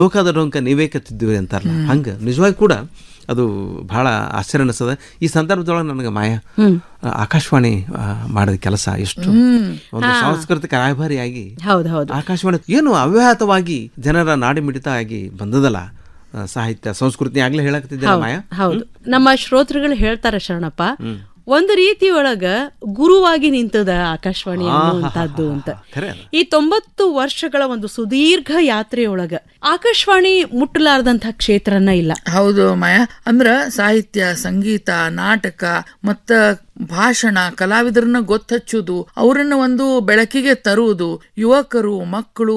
ಲೋಕದ ಡೊಂಕ ನೀವೇ ಕತ್ತಿದ್ದೀವಿ ಅಂತಾರಲ್ಲ, ಹಂಗೆ ನಿಜವಾಗಿ ಕೂಡ ಅದು ಬಹಳ ಆಶ್ಚರ್ಯ ಅನಿಸ್ತದ. ಈ ಸಂದರ್ಭದೊಳಗೆ ನನಗೆ ಮಾಯಾ ಆಕಾಶವಾಣಿ ಮಾಡಿದ ಕೆಲಸ ಎಷ್ಟು ಒಂದು ಸಾಂಸ್ಕೃತಿಕ ರಾಯಭಾರಿಯಾಗಿ ಆಕಾಶವಾಣಿ ಏನು ಅವ್ಯಾಹತವಾಗಿ ಜನರ ನಾಡಿ ಮಿಡಿತ ಆಗಿ ಬಂದದಲ್ಲ, ಸಾಹಿತ್ಯ ಸಂಸ್ಕೃತಿ ಆಗ್ಲೇ ಹೇಳಕತ್ತಿದ್ದೆ ಮಾಯಾ. ಹೌದು, ನಮ್ಮ ಶ್ರೋತೃಗಳು ಹೇಳ್ತಾರ ಶರಣಪ್ಪ, ಒಂದು ರೀತಿ ಒಳಗ ಗುರುವಾಗಿ ನಿಂತದ ಆಕಾಶವಾಣಿ ಅನ್ನುವಂಥದ್ದು ಅಂತ. ಈ 90 ವರ್ಷಗಳ ಒಂದು ಸುದೀರ್ಘ ಯಾತ್ರೆಯೊಳಗ ಆಕಾಶವಾಣಿ ಮುಟ್ಟಲಾರದಂತ ಕ್ಷೇತ್ರನ ಇಲ್ಲ. ಹೌದು ಮಾಯಾ, ಅಂದ್ರ ಸಾಹಿತ್ಯ, ಸಂಗೀತ, ನಾಟಕ ಮತ್ತ ಭಾಷಣ, ಕಲಾವಿದರನ್ನ ಗೊತ್ತಚ್ಚುದು, ಅವರನ್ನ ಒಂದು ಬೆಳಕಿಗೆ ತರುವುದು, ಯುವಕರು, ಮಕ್ಕಳು,